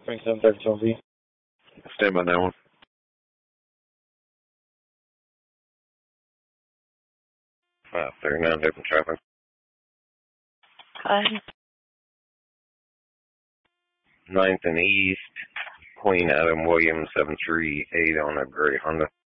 2732B. Stand by that one. 39 open traffic. Hi. 9th and East, Queen Adam Williams 738 on a gray Honda.